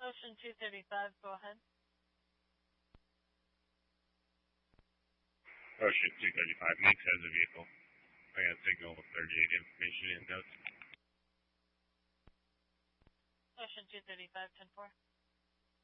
Ocean 235, go ahead. Ocean 235, Mix has a vehicle. I got signal 38 information and notes. Ocean 235, 10-4.